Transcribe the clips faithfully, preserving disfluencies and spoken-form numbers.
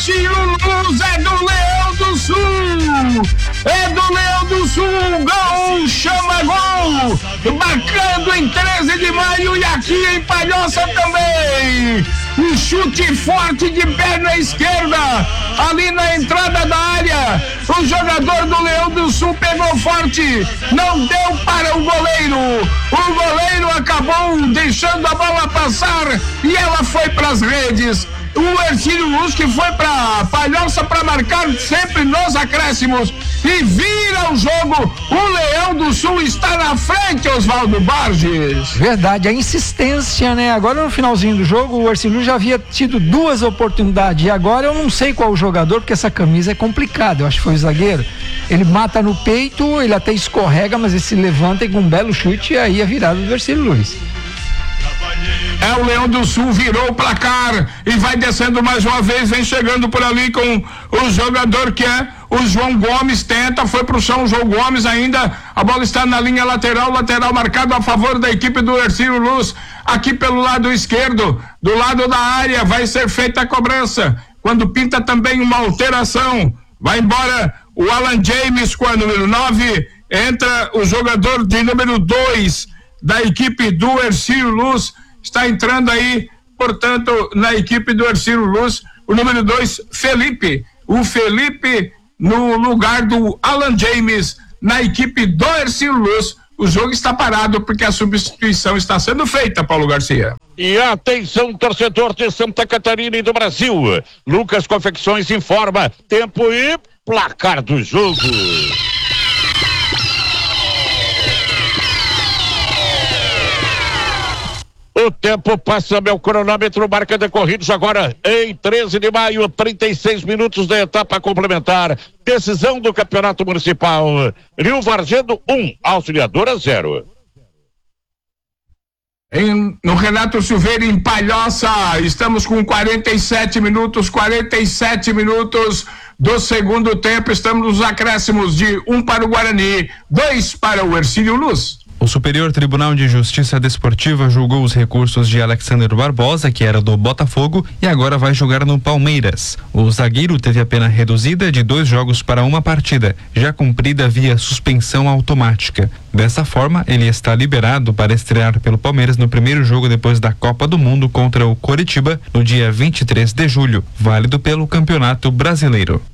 Ercílio Luz é do Leão do Sul, é do Leão do Sul, gol, chama gol, marcando em treze de maio e aqui em Palhoça também. Um chute forte de perna esquerda, ali na entrada da área. O jogador do Leão do Sul pegou forte, não deu para o goleiro. O goleiro acabou deixando a bola passar e ela foi para as redes. O Ercílio Luz que foi para Palhoça para marcar sempre nos acréscimos e vira o jogo. O Leão do Sul está na frente, Oswaldo Borges. Verdade, a insistência, né? Agora no finalzinho do jogo o Ercílio Luz já havia tido duas oportunidades e agora eu não sei qual o jogador, porque essa camisa é complicada. Eu acho que foi o zagueiro. Ele mata no peito, ele até escorrega, mas ele se levanta e com um belo chute e aí a virada do Ercílio Luz. É, o Leão do Sul virou o placar e vai descendo mais uma vez, vem chegando por ali com o jogador que é o João Gomes, tenta, foi pro chão o João Gomes ainda, a bola está na linha lateral, lateral marcado a favor da equipe do Ercílio Luz, aqui pelo lado esquerdo, do lado da área, vai ser feita a cobrança, quando pinta também uma alteração, vai embora o Alan James com a número nove, entra o jogador de número dois da equipe do Ercílio Luz, está entrando aí, portanto, na equipe do Ercílio Luz, o número dois, Felipe. O Felipe no lugar do Alan James, na equipe do Ercílio Luz. O jogo está parado porque a substituição está sendo feita, Paulo Garcia. E atenção, torcedor de Santa Catarina e do Brasil. Lucas Confecções informa tempo e placar do jogo. O tempo passa, meu cronômetro marca decorridos agora em treze de maio, trinta e seis minutos da etapa complementar. Decisão do Campeonato Municipal. Rio Vargem um, Auxiliadora zero. Em, no Renato Silveira, em Palhoça, estamos com quarenta e sete minutos, quarenta e sete minutos do segundo tempo. Estamos nos acréscimos de um para o Guarani, dois para o Ercílio Luz. O Superior Tribunal de Justiça Desportiva julgou os recursos de Alexander Barbosa, que era do Botafogo, e agora vai jogar no Palmeiras. O zagueiro teve a pena reduzida de dois jogos para uma partida, já cumprida via suspensão automática. Dessa forma, ele está liberado para estrear pelo Palmeiras no primeiro jogo depois da Copa do Mundo contra o Coritiba, no dia vinte e três de julho, válido pelo Campeonato Brasileiro.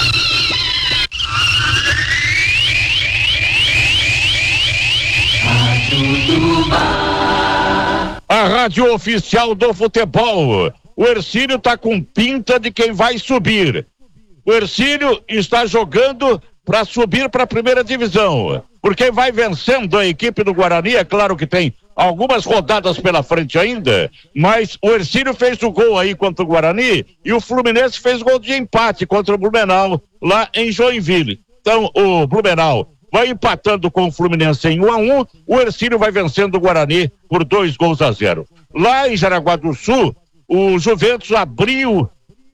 A rádio oficial do futebol. O Ercílio está com pinta de quem vai subir. O Ercílio está jogando para subir para a primeira divisão. Porque vai vencendo a equipe do Guarani, é claro que tem algumas rodadas pela frente ainda, mas o Ercílio fez o gol aí contra o Guarani e o Fluminense fez gol de empate contra o Blumenau lá em Joinville. Então o Blumenau vai empatando com o Fluminense em um a um, o Ercílio vai vencendo o Guarani por dois gols a zero. Lá em Jaraguá do Sul, o Juventus abriu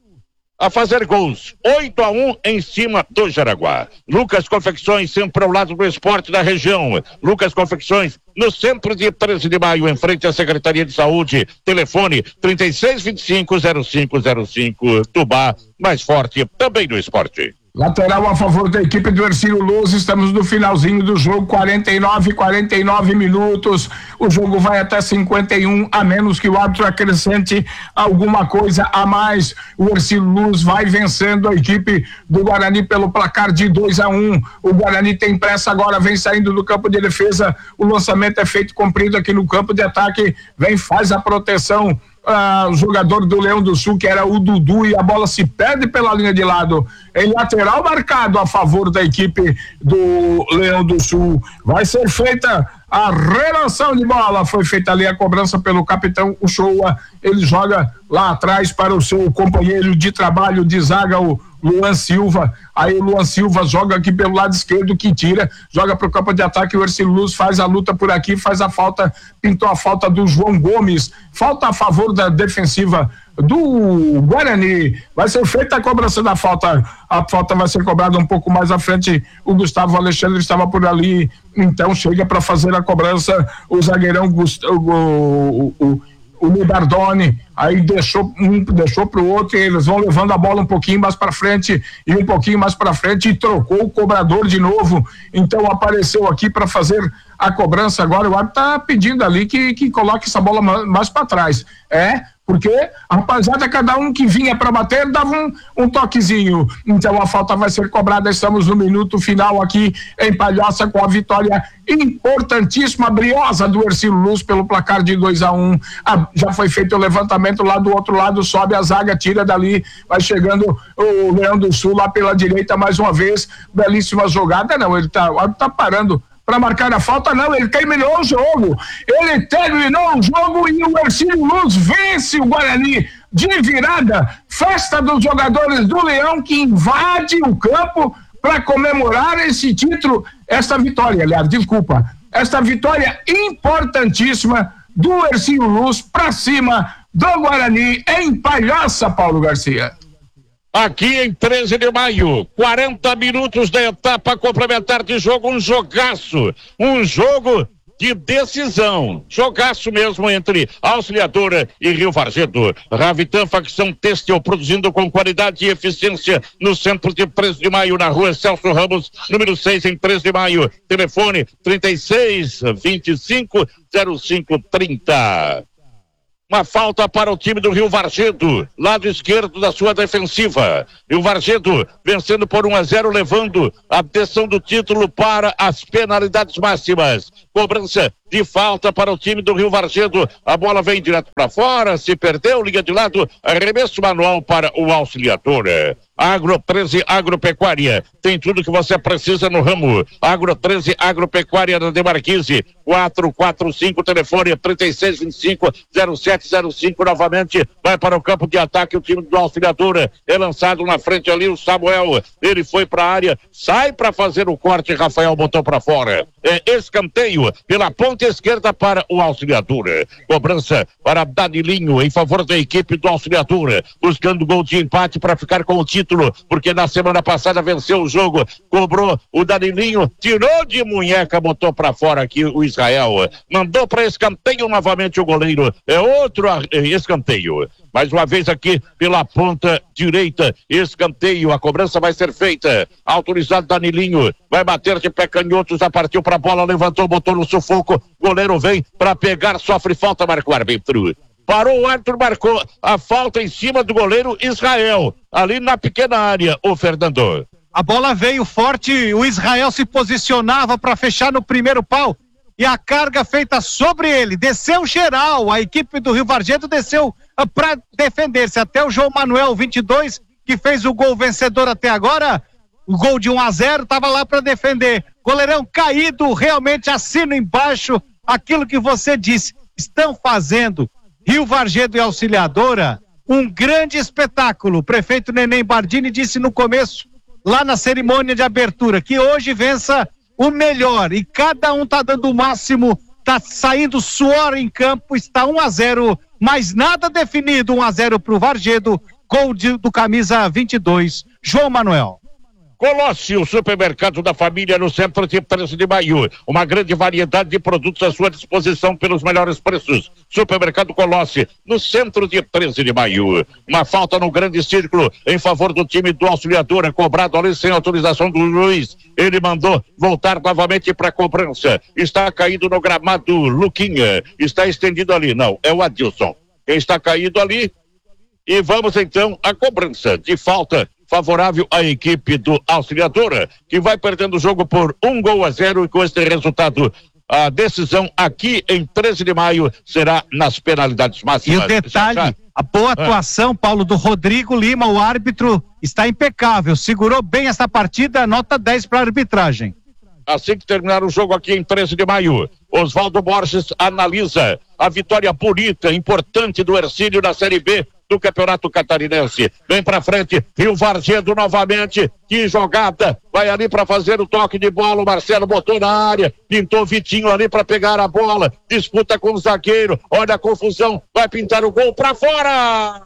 a fazer gols, oito a um em cima do Jaraguá. Lucas Confecções, sempre ao lado do esporte da região. Lucas Confecções, no centro de treze de maio, em frente à Secretaria de Saúde. Telefone trinta e seis, vinte e cinco, zero cinco zero cinco. Tubá, mais forte também no esporte. Lateral a favor da equipe do Ercílio Luz, estamos no finalzinho do jogo, quarenta e nove, quarenta e nove minutos, o jogo vai até cinquenta e um, a menos que o árbitro acrescente alguma coisa a mais. O Ercílio Luz vai vencendo a equipe do Guarani pelo placar de dois a um, o Guarani tem pressa agora, vem saindo do campo de defesa, o lançamento é feito comprido aqui no campo de ataque, vem, faz a proteção. Uh, o jogador do Leão do Sul, que era o Dudu, e a bola se perde pela linha de lado, em lateral marcado a favor da equipe do Leão do Sul. Vai ser feita a relação de bola, foi feita ali a cobrança pelo capitão Uchoa, ele joga lá atrás para o seu companheiro de trabalho de zaga, o Luan Silva. Aí o Luan Silva joga aqui pelo lado esquerdo, que tira, joga para o campo de ataque, o Ercílio Luz faz a luta por aqui, faz a falta, pintou a falta do João Gomes, falta a favor da defensiva do Guarani. Vai ser feita a cobrança da falta, a falta vai ser cobrada um pouco mais à frente, o Gustavo Alexandre estava por ali, então chega para fazer a cobrança o zagueirão Gust- o, o, o, o Libardoni, aí deixou um, deixou pro outro, e eles vão levando a bola um pouquinho mais para frente e um pouquinho mais para frente, e trocou o cobrador de novo, então apareceu aqui para fazer a cobrança agora. O árbitro tá pedindo ali que, que coloque essa bola mais para trás, é, porque a rapaziada, cada um que vinha para bater, dava um, um toquezinho, então a falta vai ser cobrada. Estamos no minuto final aqui em Palhoça, com a vitória importantíssima, briosa do Hercílio Luz pelo placar de dois a um. Ah, já foi feito o levantamento lá do outro lado, sobe a zaga, tira dali, vai chegando o Leão do Sul lá pela direita mais uma vez, belíssima jogada. Não, ele tá, o árbitro tá parando para marcar a falta, não, ele terminou o jogo, ele terminou o jogo e o Hercílio Luz vence o Guarani de virada. Festa dos jogadores do Leão, que invade o campo para comemorar esse título, essa vitória, aliás, desculpa, essa vitória importantíssima do Hercílio Luz para cima do Guarani em Palhoça, Paulo Garcia. Aqui em treze de maio, quarenta minutos da etapa complementar de jogo, um jogaço, um jogo de decisão, jogaço mesmo entre Auxiliadora e Rio Vargedo. Ravitan, facção têxtil, produzindo com qualidade e eficiência no centro de treze de maio, na rua Celso Ramos, número seis, em treze de maio. Telefone trinta e seis, vinte e cinco, zero cinco trinta. Uma falta para o time do Rio Vargedo, lado esquerdo da sua defensiva. Rio Vargedo vencendo por um a zero, levando a decisão do título para as penalidades máximas. Cobrança de falta para o time do Rio Vargedo. A bola vem direto para fora, se perdeu, liga de lado, arremesso manual para o Auxiliador. Agro treze Agropecuária, tem tudo que você precisa no ramo. Agro treze Agropecuária da Demarquise, quatro quatro cinco, telefone trinta e seis, vinte e cinco, zero sete zero cinco. Novamente vai para o campo de ataque o time do Auxiliador, é lançado na frente ali o Samuel, ele foi para a área, sai para fazer o corte, Rafael botou para fora, é escanteio pela ponta esquerda para o Auxiliador. Cobrança para Danilinho em favor da equipe do Auxiliador, buscando gol de empate para ficar com o título, porque na semana passada venceu o jogo, cobrou o Danilinho, tirou de munheca, botou para fora aqui o Israel, mandou para escanteio novamente o goleiro, é outro escanteio, mais uma vez aqui pela ponta direita, escanteio, a cobrança vai ser feita, autorizado Danilinho, vai bater de pé canhoto, já partiu para a bola, levantou, botou no sufoco, goleiro vem para pegar, sofre falta, marca o árbitro. Parou o árbitro, marcou a falta em cima do goleiro Israel, ali na pequena área, o Fernando. A bola veio forte, o Israel se posicionava para fechar no primeiro pau, e a carga feita sobre ele, desceu geral, a equipe do Rio Vargedo desceu para defender-se, até o João Manuel, vinte e dois, que fez o gol vencedor até agora, o gol de um a zero, estava lá para defender, goleirão caído, realmente assino embaixo aquilo que você disse, estão fazendo Rio Vargedo e Auxiliadora, um grande espetáculo. O prefeito Neném Bardini disse no começo, lá na cerimônia de abertura, que hoje vença o melhor, e cada um tá dando o máximo, tá saindo suor em campo, está um a zero, mas nada definido, um a zero pro Vargedo, gol de, do camisa vinte e dois, João Manuel. Colossi, o supermercado da família no centro de treze de maio. Uma grande variedade de produtos à sua disposição pelos melhores preços. Supermercado Colossi, no centro de treze de maio. Uma falta no grande círculo em favor do time do Auxiliador, cobrado ali sem autorização do juiz. Ele mandou voltar novamente para a cobrança. Está caído no gramado Luquinha. Está estendido ali. Não, é o Adilson. Quem está caído ali. E vamos então à cobrança de falta favorável à equipe do Auxiliadora, que vai perdendo o jogo por um gol a zero, e com este resultado a decisão aqui em treze de maio será nas penalidades máximas. E o detalhe, a boa atuação, Paulo, do Rodrigo Lima, o árbitro está impecável, segurou bem essa partida, nota dez para a arbitragem. Assim que terminar o jogo aqui em treze de maio, Oswaldo Borges analisa a vitória bonita, importante do Hercílio na Série B do Campeonato Catarinense. Vem pra frente, Rio Vargedo novamente, que jogada, vai ali para fazer o toque de bola, o Marcelo botou na área, pintou Vitinho ali para pegar a bola, disputa com o zagueiro, olha a confusão, vai pintar o gol pra fora!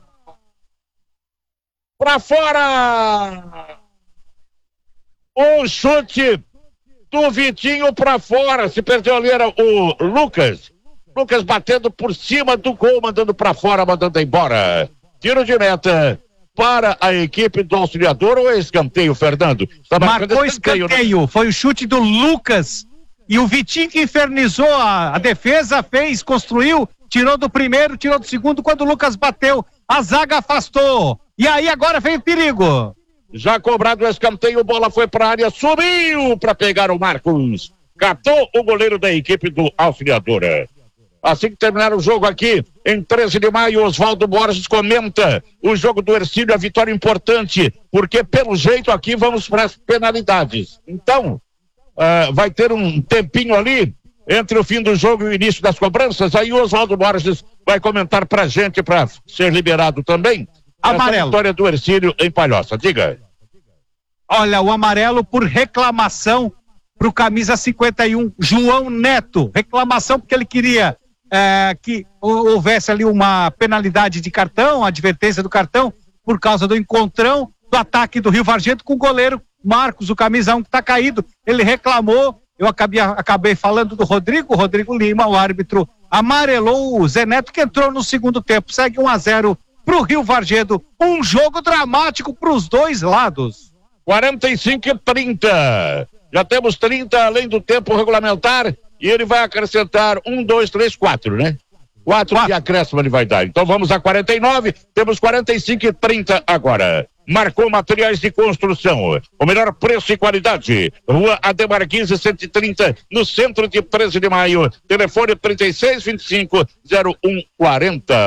Pra fora! Um chute do Vitinho pra fora, se perdeu ali era o Lucas, Lucas batendo por cima do gol, mandando pra fora, mandando embora. Tiro de meta para a equipe do Auxiliador ou é escanteio, Fernando? Tá Marcou escanteio, escanteio. Né? Foi o chute do Lucas e o Vitinho que infernizou a, a defesa, fez, construiu, tirou do primeiro, tirou do segundo, quando o Lucas bateu, a zaga afastou. E aí agora veio o perigo. Já cobrado o escanteio, bola foi para a área, subiu para pegar o Marcos. Catou o goleiro da equipe do Auxiliador. Assim que terminar o jogo aqui, em treze de maio, Oswaldo Borges comenta o jogo do Hercílio, a vitória importante, porque pelo jeito aqui vamos para as penalidades. Então, uh, vai ter um tempinho ali entre o fim do jogo e o início das cobranças. Aí o Oswaldo Borges vai comentar pra gente, para ser liberado também, amarelo. A vitória do Hercílio em Palhoça. Diga. Olha, o amarelo por reclamação pro camisa cinquenta e um, João Neto. Reclamação porque ele queria é, que houvesse ali uma penalidade de cartão, advertência do cartão, por causa do encontrão do ataque do Rio Vargento com o goleiro Marcos, o camisa um que tá caído. Ele reclamou, eu acabei, acabei falando do Rodrigo, Rodrigo Lima, o árbitro amarelou o Zé Neto, que entrou no segundo tempo. Segue um a zero pro Rio Vargento, um jogo dramático pros dois lados. quarenta e cinco e trinta. Já temos trinta além do tempo regulamentar e ele vai acrescentar um, dois, três, quatro, né? Quatro, quatro. De acréscimo ele vai dar. Então vamos a quarenta e nove, temos quarenta e cinco e trinta agora. Marcou Materiais de Construção, o melhor preço e qualidade. Rua Ademar quinze, cento e trinta, no centro de treze de maio. Telefone trinta e seis, vinte e cinco, zero um quarenta.